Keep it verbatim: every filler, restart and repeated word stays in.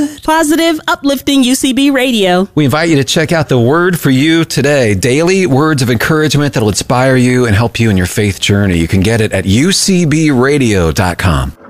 good. Positive, uplifting U C B radio. We invite you to check out the Word for You today. Daily words of encouragement that will inspire you and help you in your faith journey. You can get it at u c b radio dot com.